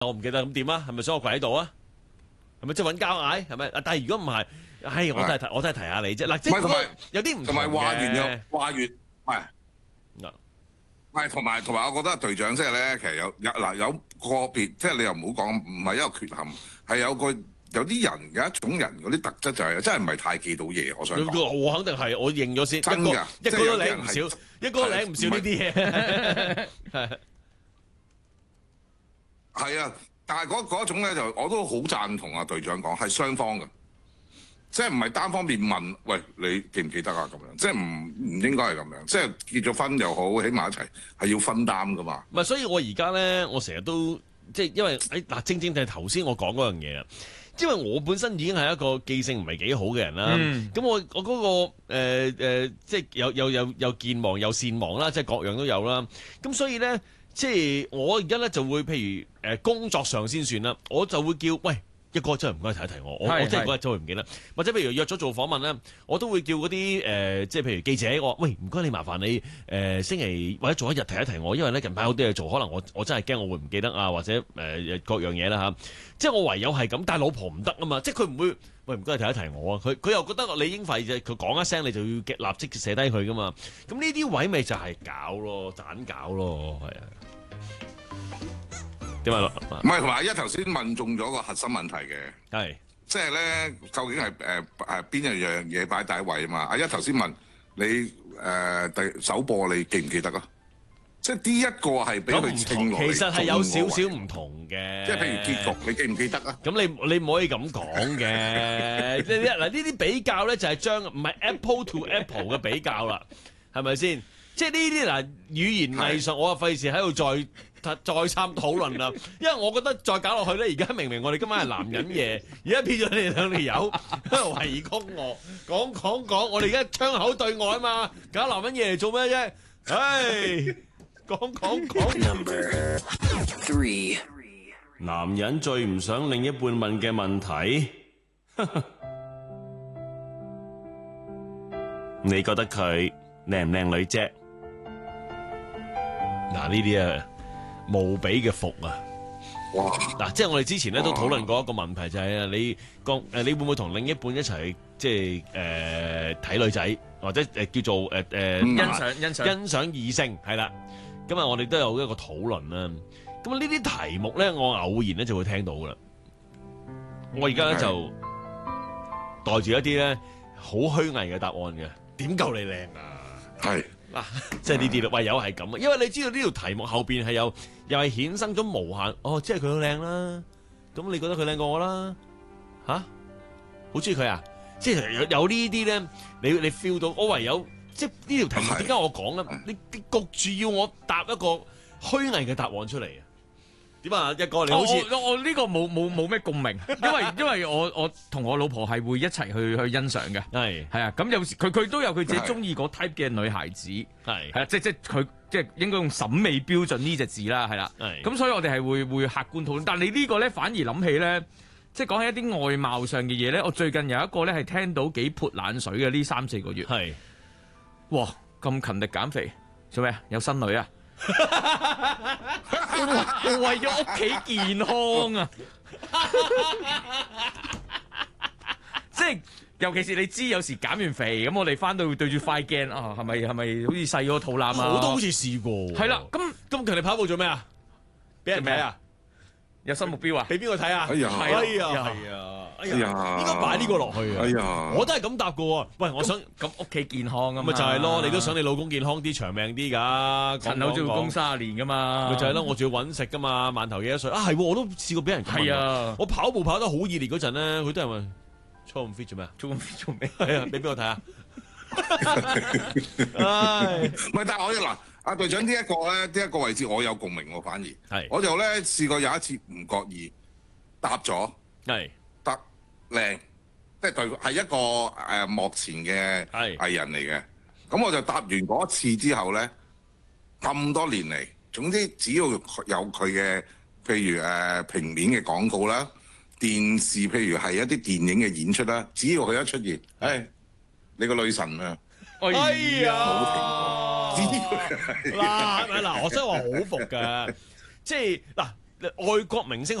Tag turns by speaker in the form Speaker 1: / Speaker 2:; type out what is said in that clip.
Speaker 1: 我唔記得咁點啊？係咪想我跪喺度啊？係咪即係揾交嗌？係咪？但係如果唔係，我都係提下你啫。嗱，即係有啲唔同嘅。
Speaker 2: 同埋話完又話完，同埋我覺得隊長即係咧，其實有個別，即係你又唔好講，唔係一個缺陷，係有啲人有一種人嗰啲特質就係真係唔係太記到嘢。我想講，
Speaker 1: 我肯定係，我認咗先。
Speaker 2: 真㗎，
Speaker 1: 一個都領唔少，一個都領唔少呢啲嘢。
Speaker 2: 係啊，但係嗰種咧就我都好贊同啊隊長講，係雙方嘅。即係唔係單方面問，喂，你記唔記得啊？咁樣即係唔應該係咁樣。即係結咗婚又好，起埋一齊係要分擔噶嘛。
Speaker 1: 唔係，所以我而家咧，我成日都即係因為嗱，正就係頭先我講嗰樣嘢啊。因為我本身已經係一個記性唔係幾好嘅人啦。咁我嗰個即係有健忘有善忘啦，即係各樣都有啦。咁所以咧，即係我而家咧就會譬如工作上先算啦，我就會叫喂。一哥真係唔該提一提我，我真係嗰日真係唔記得。或者譬如約咗做訪問咧，我都會叫嗰啲即係譬如記者，我話喂，唔該你麻煩你星期或者做一日提一提我，因為咧近排好多嘢做，可能我真係驚我會唔記得啊，或者各樣嘢啦嚇。即係我唯有係咁，但係老婆唔得啊嘛，即係佢唔會喂唔該提一提我啊，佢又覺得你應費啫，佢講一聲你就要立即寫低佢噶嘛。咁呢啲位咪就係搞咯，盞搞咯，係啊。點啊？
Speaker 2: 唔係同埋一頭先問中咗個核心問題嘅，
Speaker 1: 係
Speaker 2: 即係咧究竟係邊一樣嘢擺第一位啊嘛？阿一頭先問你第首播你記唔記得啊？即係呢一個係俾佢稱落嚟，
Speaker 1: 其實係有少少唔同嘅。
Speaker 2: 即係譬如結局，你記唔記得啊？
Speaker 1: 咁你唔可以咁講嘅。嗱呢啲比較咧就係將唔係 Apple to Apple 嘅比較啦，係咪先？即係呢啲嗱語言藝術，我啊費事喺度再三討論啦，因為我覺得再搞落去咧，而家明明我哋今晚係男人夜，而家變咗你哋兩條友喺度圍攻我，講，我哋而家槍口對外啊嘛，搞男人夜嚟做咩啫？唉，講。
Speaker 3: Number 3，
Speaker 1: 男人最唔想另一半問嘅問題，你覺得佢靚唔靚女啫？嗱呢啲啊〜無比嘅服啊！
Speaker 2: 哇！
Speaker 1: 嗱，即係我哋之前咧都討論過一個問題，就係你會唔會同另一半一齊即係睇女仔，或者叫做欣賞異性係啦。咁啊，我哋都有一個討論啦。咁啊，呢啲題目咧，我偶然咧就會聽到噶啦。我而家咧就帶住一啲咧好虛偽嘅答案嘅，點夠你靚啊？
Speaker 2: 係。
Speaker 1: 嗱，即係呢啲咯，唯有係咁啊，因為你知道呢條題目後邊係又係衍生咗無限，即係佢好靚啦，咁你覺得佢靚過我啦？吓，好中意佢啊？即係有呢啲咧，你 feel 到，我唯有即係呢條題目點解我講咧？你焗住要我答一個虛偽嘅答案出嚟啊？點啊？一個你好似
Speaker 4: 我呢個冇咩共鳴，因為我同我老婆係會一齊去欣賞嘅，係啊，咁有時佢都有佢自己中意嗰 type 嘅女孩子，係啊，即係佢即係應該用審美標準呢隻字啦，係啦，咁所以我哋係會客觀討論，但係你呢個咧反而諗起咧，即係講起一啲外貌上嘅嘢咧，我最近有一個咧係聽到幾潑冷水嘅呢3-4個月，係，哇咁勤力減肥做咩啊？有新女啊？我為咗屋企健康啊！即係尤其是你知，有時減完肥咁，我哋翻到對住塊鏡啊，係咪好似細咗個肚腩啊？
Speaker 1: 我都好似試過。
Speaker 4: 係啦，
Speaker 1: 咁勤力跑步做咩啊？俾人睇啊？
Speaker 4: 有新目標啊？
Speaker 1: 俾邊個睇啊？哎呀，應該擺呢個落去啊！
Speaker 2: 哎呀，
Speaker 1: 我都係咁答噶喎。喂，我想
Speaker 4: 咁屋企健康啊嘛，
Speaker 1: 咪就係咯，你都想你老公健康啲、長命啲㗎。
Speaker 4: 陳口做工30年㗎嘛，
Speaker 1: 咪就係咯，我仲要揾食㗎嘛，饅頭幾多歲啊？係，我都試過俾人咁問啊。我跑步跑得好熱烈嗰陣咧，佢都係問操咁 fit 做咩啊？操咁 fit 做咩？係啊，俾邊個睇啊？唉，
Speaker 2: 唔係，但係我嗱，阿隊長呢一個位置我有共鳴喎，反而
Speaker 1: 係，
Speaker 2: 我就咧試過有一次唔覺意答咗，
Speaker 1: 係
Speaker 2: 得靚，即係對係一個幕前嘅藝人嚟嘅。咁我就答完嗰次之後咧，咁多年嚟，總之只要有佢嘅，譬如平面嘅廣告啦，電視譬如係一啲電影嘅演出啦，只要佢一出現，你個女神啊！
Speaker 1: 哎呀，
Speaker 2: 冇停過，
Speaker 1: 嗱，我真係話好服㗎，即係嗱。 外國明星